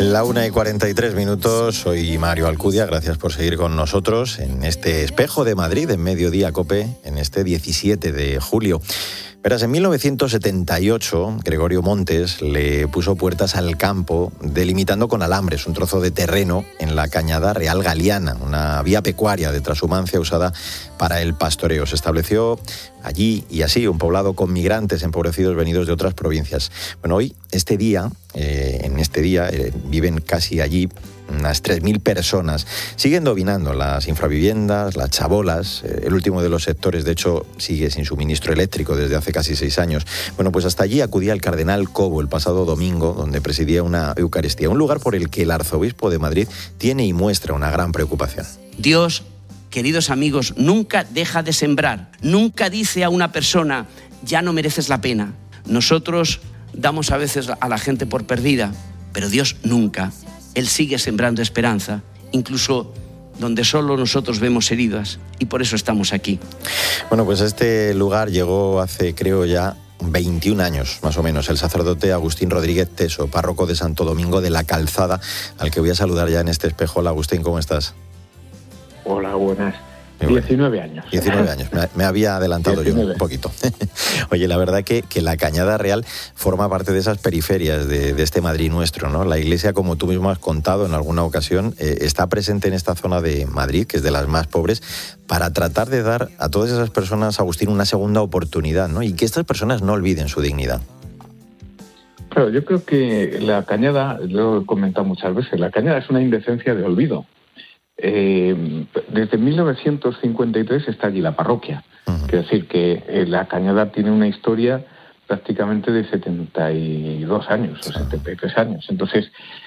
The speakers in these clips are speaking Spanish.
La 1:43, soy Mario Alcudia, gracias por seguir con nosotros en este Espejo de Madrid, en Mediodía COPE, en este 17 de julio. Verás, en 1978, Gregorio Montes le puso puertas al campo, delimitando con alambres un trozo de terreno en la Cañada Real Galiana, una vía pecuaria de transhumancia usada para el pastoreo. Se estableció allí y así un poblado con migrantes empobrecidos venidos de otras provincias. Bueno, hoy, en este día, viven casi allí unas 3.000 personas. Siguen dominando las infraviviendas, las chabolas. El último de los sectores, de hecho, sigue sin suministro eléctrico desde hace casi 6 años. Bueno, pues hasta allí acudía el cardenal Cobo el pasado domingo, donde presidía una Eucaristía, un lugar por el que el arzobispo de Madrid tiene y muestra una gran preocupación. Dios, queridos amigos, nunca deja de sembrar. Nunca dice a una persona, ya no mereces la pena. Nosotros damos a veces a la gente por perdida, pero Dios nunca. Él sigue sembrando esperanza, incluso donde solo nosotros vemos heridas, y por eso estamos aquí. Bueno, pues este lugar llegó hace, creo ya, 21 años, más o menos, el sacerdote Agustín Rodríguez Teso, párroco de Santo Domingo de la Calzada, al que voy a saludar ya en este espejo. Hola, Agustín, ¿cómo estás? Hola, buenas. 19 años. 19 años, me había adelantado 19. Yo un poquito. Oye, la verdad que la Cañada Real forma parte de esas periferias de este Madrid nuestro, ¿no? La Iglesia, como tú mismo has contado en alguna ocasión, está presente en esta zona de Madrid, que es de las más pobres, para tratar de dar a todas esas personas, Agustín, una segunda oportunidad, ¿no? Y que estas personas no olviden su dignidad. Claro, yo creo que la Cañada, lo he comentado muchas veces, la Cañada es una indecencia de olvido. Desde 1953 está allí la parroquia. Quiero decir que la Cañada tiene una historia prácticamente de 72 años o 73 años. Entonces,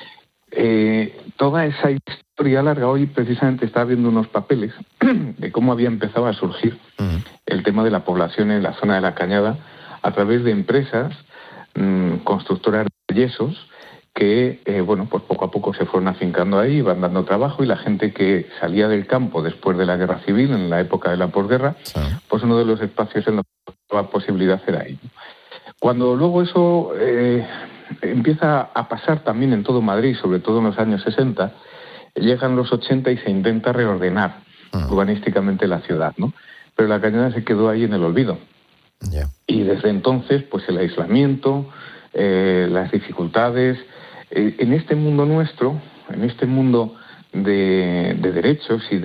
toda esa historia larga, hoy precisamente estaba viendo unos papeles de cómo había empezado a surgir el tema de la población en la zona de la Cañada a través de empresas constructoras de yesos que, pues poco a poco se fueron afincando ahí, iban dando trabajo, y la gente que salía del campo después de la guerra civil, en la época de la posguerra, pues uno de los espacios en los que la posibilidad era ahí. Cuando luego eso empieza a pasar también en todo Madrid, sobre todo en los años 60, llegan los 80 y se intenta reordenar urbanísticamente la ciudad, ¿no? Pero la Cañada se quedó ahí en el olvido. Yeah. Y desde entonces, pues el aislamiento, las dificultades. En este mundo nuestro, en este mundo de derechos y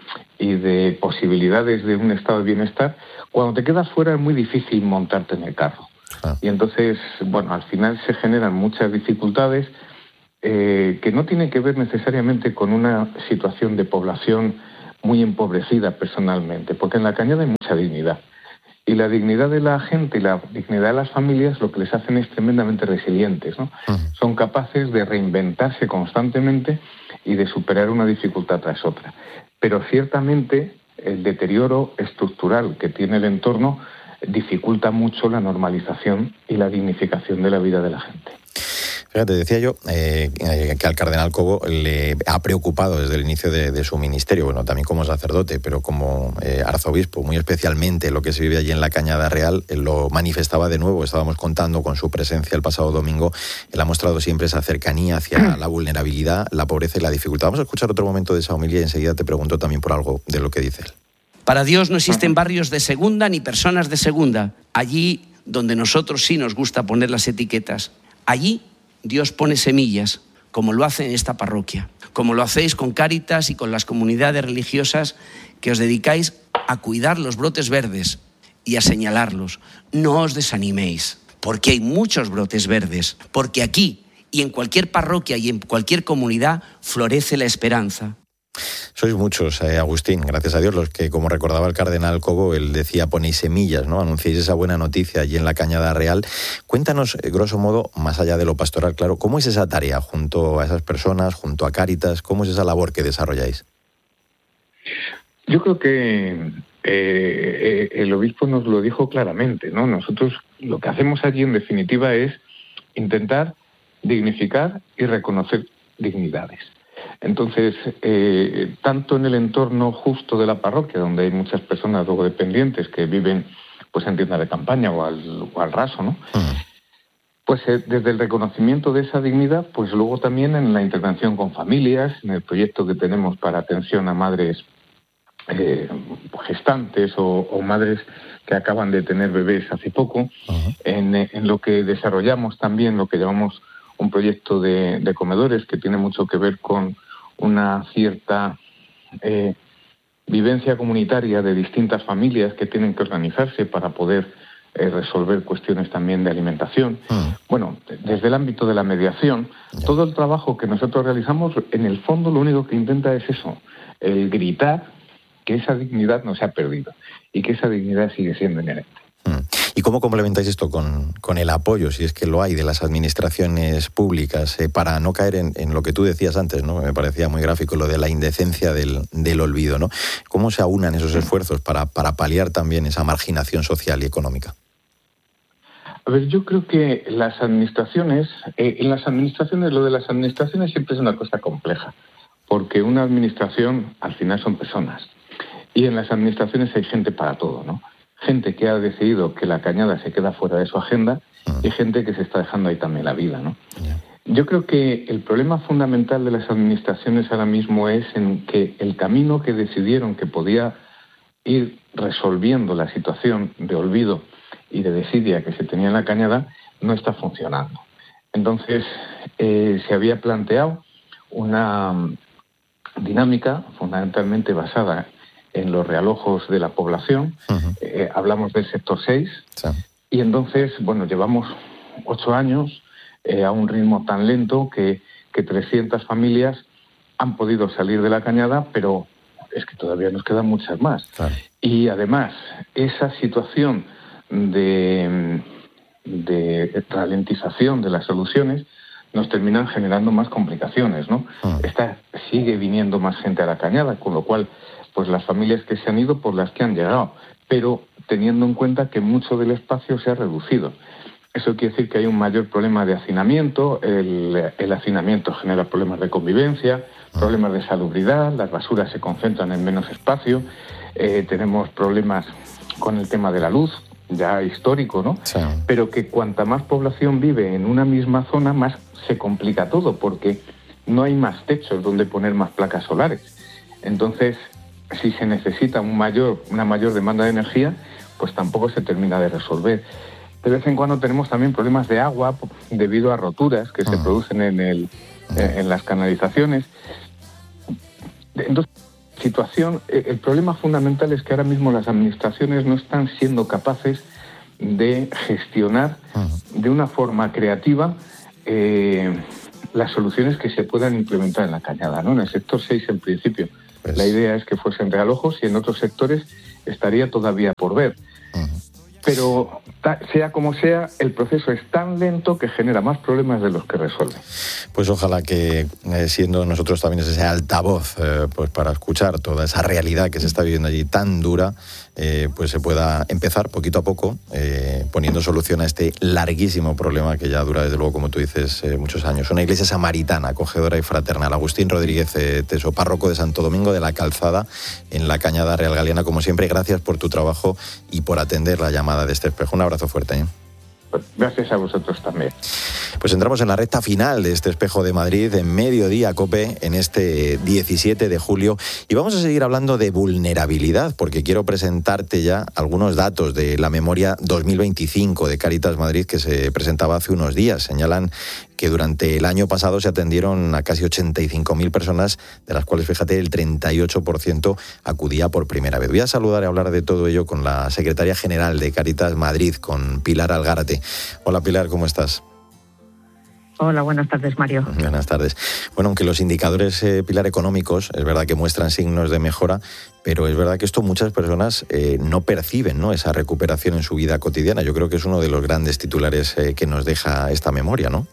de posibilidades de un estado de bienestar, cuando te quedas fuera es muy difícil montarte en el carro. Y entonces, al final se generan muchas dificultades que no tienen que ver necesariamente con una situación de población muy empobrecida personalmente, porque en la Cañada hay mucha dignidad. Y la dignidad de la gente y la dignidad de las familias lo que les hacen es tremendamente resilientes, ¿no? Son capaces de reinventarse constantemente y de superar una dificultad tras otra. Pero ciertamente el deterioro estructural que tiene el entorno dificulta mucho la normalización y la dignificación de la vida de la gente. Fíjate, decía yo que al cardenal Cobo le ha preocupado desde el inicio de su ministerio, bueno, también como sacerdote, pero como arzobispo, muy especialmente lo que se vive allí en la Cañada Real. Él lo manifestaba de nuevo, estábamos contando con su presencia el pasado domingo. Él ha mostrado siempre esa cercanía hacia la vulnerabilidad, la pobreza y la dificultad. Vamos a escuchar otro momento de esa homilía y enseguida te pregunto también por algo de lo que dice él. Para Dios no existen barrios de segunda ni personas de segunda. Allí donde nosotros sí nos gusta poner las etiquetas, allí Dios pone semillas, como lo hace en esta parroquia, como lo hacéis con Cáritas y con las comunidades religiosas que os dedicáis a cuidar los brotes verdes y a señalarlos. No os desaniméis, porque hay muchos brotes verdes, porque aquí y en cualquier parroquia y en cualquier comunidad florece la esperanza. Sois muchos, Agustín, gracias a Dios, los que, como recordaba el cardenal Cobo, él decía, ponéis semillas, ¿no? Anunciáis esa buena noticia allí en la Cañada Real. Cuéntanos, grosso modo, más allá de lo pastoral, claro, ¿cómo es esa tarea junto a esas personas, junto a Cáritas? ¿Cómo es esa labor que desarrolláis? Yo creo que el obispo nos lo dijo claramente, ¿no? Nosotros lo que hacemos allí, en definitiva, es intentar dignificar y reconocer dignidades. Entonces, tanto en el entorno justo de la parroquia, donde hay muchas personas luego dependientes que viven pues en tiendas de campaña o al raso, ¿no? Pues desde el reconocimiento de esa dignidad, pues luego también en la intervención con familias, en el proyecto que tenemos para atención a madres gestantes o madres que acaban de tener bebés hace poco, en lo que desarrollamos también lo que llamamos un proyecto de comedores que tiene mucho que ver con una cierta vivencia comunitaria de distintas familias que tienen que organizarse para poder resolver cuestiones también de alimentación. Bueno, desde el ámbito de la mediación, todo el trabajo que nosotros realizamos, en el fondo lo único que intenta es eso, el gritar que esa dignidad no se ha perdido y que esa dignidad sigue siendo inherente. ¿Y cómo complementáis esto con el apoyo, si es que lo hay, de las administraciones públicas, para no caer en lo que tú decías antes, ¿no? Me parecía muy gráfico lo de la indecencia del olvido, ¿no? ¿Cómo se aunan esos esfuerzos para paliar también esa marginación social y económica? A ver, yo creo que las administraciones, lo de las administraciones siempre es una cosa compleja, porque una administración al final son personas, y en las administraciones hay gente para todo, ¿no? Gente que ha decidido que la cañada se queda fuera de su agenda y gente que se está dejando ahí también la vida, ¿no? Yo creo que el problema fundamental de las administraciones ahora mismo es en que el camino que decidieron que podía ir resolviendo la situación de olvido y de desidia que se tenía en la cañada no está funcionando. Entonces, se había planteado una dinámica fundamentalmente basada en los realojos de la población. Hablamos del sector 6, y entonces, bueno, llevamos 8 años a un ritmo tan lento que 300 familias han podido salir de la cañada, pero es que todavía nos quedan muchas más. Y además, esa situación de ralentización de las soluciones nos terminan generando más complicaciones, ¿no? Sigue viniendo más gente a la cañada, con lo cual pues las familias que se han ido por las que han llegado, pero teniendo en cuenta que mucho del espacio se ha reducido. Eso quiere decir que hay un mayor problema de hacinamiento, el hacinamiento genera problemas de convivencia, problemas de salubridad, las basuras se concentran en menos espacio, tenemos problemas con el tema de la luz, ya histórico, ¿no? Pero que cuanta más población vive en una misma zona, más se complica todo, porque no hay más techos donde poner más placas solares. Entonces, si se necesita una mayor demanda de energía, pues tampoco se termina de resolver. De vez en cuando tenemos también problemas de agua debido a roturas que se producen en las canalizaciones. Entonces, el problema fundamental es que ahora mismo las administraciones no están siendo capaces de gestionar de una forma creativa las soluciones que se puedan implementar en la cañada, ¿no? En el sector 6, en principio, la idea es que fuesen realojos, y en otros sectores estaría todavía por ver. Pero sea como sea, el proceso es tan lento que genera más problemas de los que resuelve. Pues ojalá que, siendo nosotros también ese altavoz, pues para escuchar toda esa realidad que se está viviendo allí tan dura, pues se pueda empezar poquito a poco poniendo solución a este larguísimo problema que ya dura, desde luego, como tú dices, muchos años. Una iglesia samaritana, acogedora y fraternal. Agustín Rodríguez Teso, párroco de Santo Domingo de la Calzada, en la Cañada Real Galiana. Como siempre, gracias por tu trabajo y por atender la llamada de este espejo. Un abrazo fuerte. Gracias a vosotros también. Pues entramos en la recta final de este Espejo de Madrid en Mediodía COPE en este 17 de julio y vamos a seguir hablando de vulnerabilidad, porque quiero presentarte ya algunos datos de la memoria 2025 de Cáritas Madrid que se presentaba hace unos días. Señalan que durante el año pasado se atendieron a casi 85.000 personas, de las cuales, fíjate, el 38% acudía por primera vez. Voy a saludar y hablar de todo ello con la secretaria general de Cáritas Madrid, con Pilar Algárate. Hola Pilar, ¿cómo estás? Hola, buenas tardes, Mario. Buenas tardes. Bueno, aunque los indicadores, Pilar, económicos, es verdad que muestran signos de mejora, pero es verdad que esto muchas personas no perciben, ¿no?, esa recuperación en su vida cotidiana. Yo creo que es uno de los grandes titulares que nos deja esta memoria, ¿no?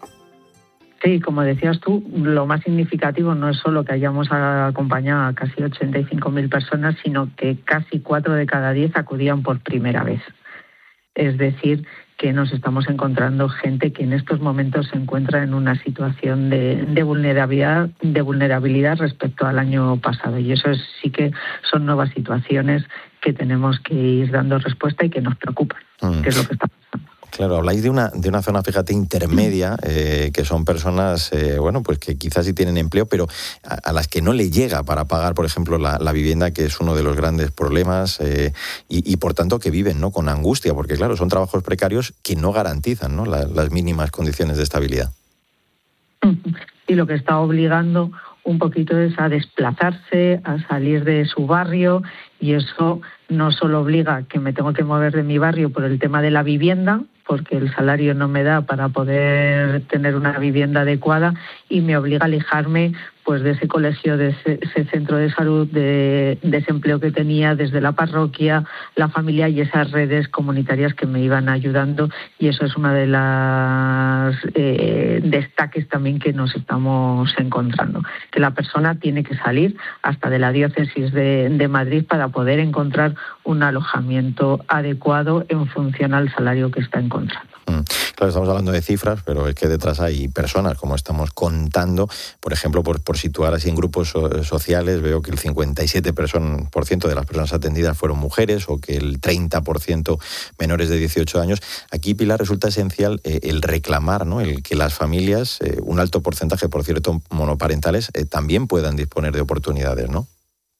Sí, como decías tú, lo más significativo no es solo que hayamos acompañado a casi 85.000 personas, sino que casi 4 de cada 10 acudían por primera vez. Es decir, que nos estamos encontrando gente que en estos momentos se encuentra en una situación de vulnerabilidad respecto al año pasado. Y eso sí que son nuevas situaciones que tenemos que ir dando respuesta y que nos preocupan, que es lo que está pasando. Claro, habláis de una zona, fíjate, intermedia, que son personas, pues que quizás sí tienen empleo, pero a las que no le llega para pagar, por ejemplo, la vivienda, que es uno de los grandes problemas, y por tanto que viven, ¿no?, con angustia, porque claro, son trabajos precarios que no garantizan, ¿no?, las mínimas condiciones de estabilidad. Y lo que está obligando un poquito es a desplazarse, a salir de su barrio, y eso no solo obliga que me tengo que mover de mi barrio por el tema de la vivienda, porque el salario no me da para poder tener una vivienda adecuada, y me obliga a alejarme pues de ese colegio, de ese centro de salud, de ese empleo que tenía, desde la parroquia, la familia y esas redes comunitarias que me iban ayudando, y eso es una de las destaques también que nos estamos encontrando, que la persona tiene que salir hasta de la diócesis de Madrid para poder encontrar un alojamiento adecuado en función al salario que está encontrando. Claro, estamos hablando de cifras, pero es que detrás hay personas, como estamos contando. Por ejemplo, por situar así en grupos sociales, veo que el 57% de las personas atendidas fueron mujeres, o que el 30% menores de 18 años. Aquí, Pilar, resulta esencial el reclamar, ¿no?, el que las familias, un alto porcentaje, por cierto, monoparentales, también puedan disponer de oportunidades, ¿no?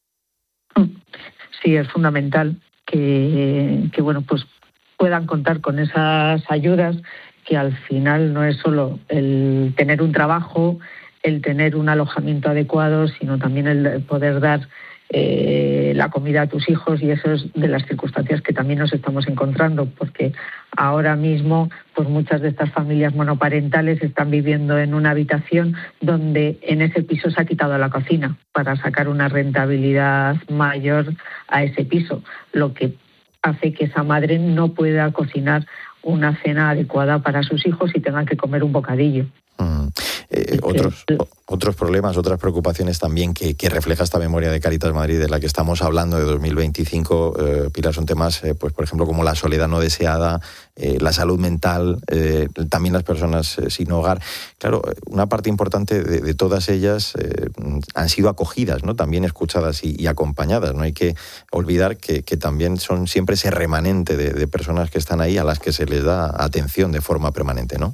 Sí, es fundamental que pues puedan contar con esas ayudas, que al final no es solo el tener un trabajo, el tener un alojamiento adecuado, sino también el poder dar la comida a tus hijos, y eso es de las circunstancias que también nos estamos encontrando, porque ahora mismo pues muchas de estas familias monoparentales están viviendo en una habitación donde en ese piso se ha quitado la cocina para sacar una rentabilidad mayor a ese piso, lo que hace que esa madre no pueda cocinar una cena adecuada para sus hijos y tengan que comer un bocadillo. Otros problemas, otras preocupaciones también que refleja esta memoria de Cáritas Madrid, de la que estamos hablando, de 2025, Pilar, son temas, pues por ejemplo, como la soledad no deseada, la salud mental, también las personas sin hogar. Claro, una parte importante de todas ellas han sido acogidas, ¿no?, también escuchadas y acompañadas. No hay que olvidar que también son siempre ese remanente de personas que están ahí, a las que se les da atención de forma permanente, ¿no?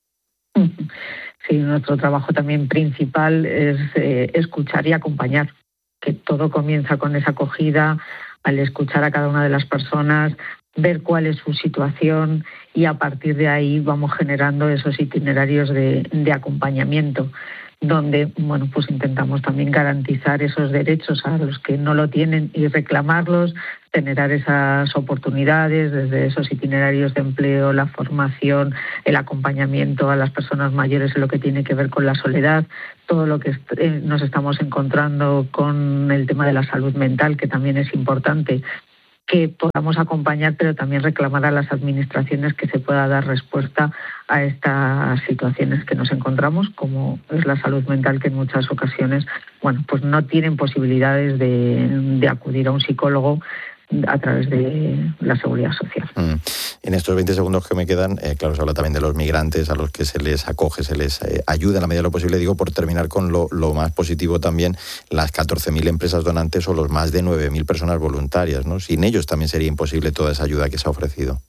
Sí, nuestro trabajo también principal es escuchar y acompañar, que todo comienza con esa acogida, al escuchar a cada una de las personas, ver cuál es su situación, y a partir de ahí vamos generando esos itinerarios de acompañamiento, donde pues intentamos también garantizar esos derechos a los que no lo tienen y reclamarlos, generar esas oportunidades desde esos itinerarios de empleo, la formación, el acompañamiento a las personas mayores en lo que tiene que ver con la soledad, todo lo que nos estamos encontrando con el tema de la salud mental, que también es importante que podamos acompañar, pero también reclamar a las administraciones que se pueda dar respuesta a estas situaciones que nos encontramos, como es la salud mental, que en muchas ocasiones pues no tienen posibilidades de acudir a un psicólogo a través de la seguridad social. En estos 20 segundos que me quedan, claro, se habla también de los migrantes a los que se les acoge, se les ayuda en la medida de lo posible. Digo, por terminar con lo más positivo también, las 14.000 empresas donantes o los más de 9.000 personas voluntarias, ¿no? Sin ellos también sería imposible toda esa ayuda que se ha ofrecido.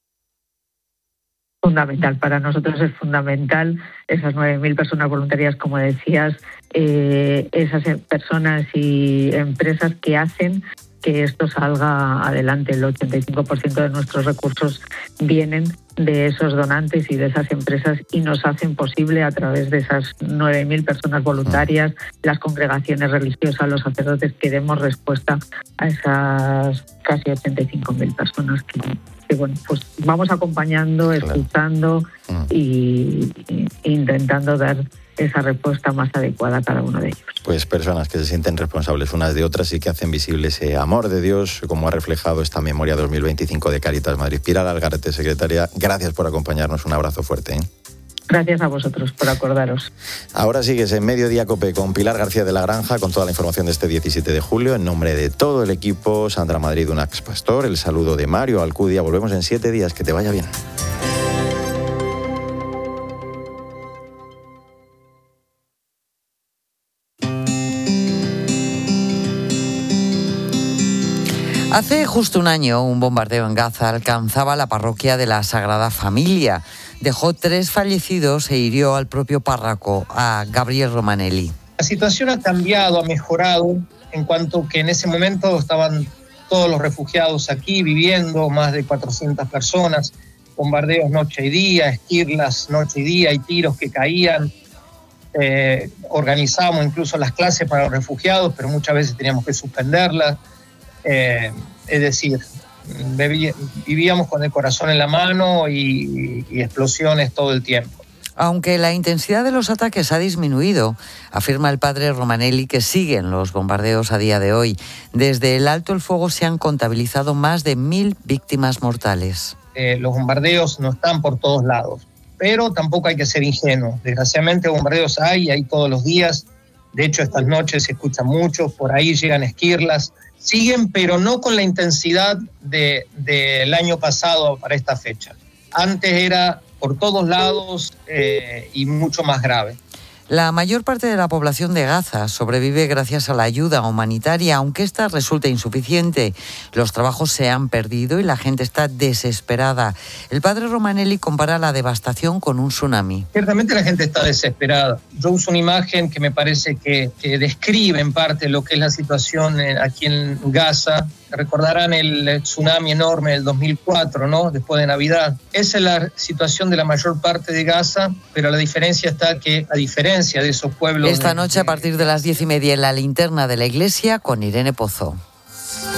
Fundamental, para nosotros es fundamental esas 9.000 personas voluntarias, como decías, esas personas y empresas que hacen que esto salga adelante. El 85% de nuestros recursos vienen de esos donantes y de esas empresas, y nos hacen posible, a través de esas 9.000 personas voluntarias, las congregaciones religiosas, los sacerdotes, que demos respuesta a esas casi 85.000 personas que pues vamos acompañando, escuchando y intentando dar esa respuesta más adecuada a cada uno de ellos. Pues personas que se sienten responsables unas de otras y que hacen visible ese amor de Dios, como ha reflejado esta memoria 2025 de Cáritas Madrid. Pilar Algarete, secretaria, gracias por acompañarnos. Un abrazo fuerte. Gracias a vosotros por acordaros. Ahora sigues en Mediodía COPE con Pilar García de la Granja, con toda la información de este 17 de julio. En nombre de todo el equipo, Sandra Madrid, Unax Pastor, el saludo de Mario Alcudia. Volvemos en 7 días. Que te vaya bien. Hace justo un año, un bombardeo en Gaza alcanzaba la parroquia de la Sagrada Familia. Dejó 3 fallecidos e hirió al propio párroco, a Gabriel Romanelli. La situación ha cambiado, ha mejorado, en cuanto que en ese momento estaban todos los refugiados aquí viviendo, más de 400 personas, bombardeos noche y día, esquirlas noche y día y tiros que caían. Organizábamos incluso las clases para los refugiados, pero muchas veces teníamos que suspenderlas. Es decir, vivíamos con el corazón en la mano y explosiones todo el tiempo. Aunque la intensidad de los ataques ha disminuido, afirma el padre Romanelli que siguen los bombardeos a día de hoy. Desde el alto el fuego se han contabilizado más de 1.000 víctimas mortales. Los bombardeos no están por todos lados, pero tampoco hay que ser ingenuos. Desgraciadamente bombardeos hay todos los días. De hecho, estas noches se escuchan mucho, por ahí llegan esquirlas. Siguen, pero no con la intensidad del año pasado para esta fecha. Antes era por todos lados y mucho más grave. La mayor parte de la población de Gaza sobrevive gracias a la ayuda humanitaria, aunque esta resulta insuficiente. Los trabajos se han perdido y la gente está desesperada. El padre Romanelli compara la devastación con un tsunami. Ciertamente la gente está desesperada. Yo uso una imagen que me parece que describe en parte lo que es la situación aquí en Gaza. Recordarán el tsunami enorme del 2004, ¿no? Después de Navidad. Esa es la situación de la mayor parte de Gaza, pero la diferencia está que, a diferencia de esos pueblos... Esta noche, a partir de las 10:30, en la linterna de la iglesia, con Irene Pozo.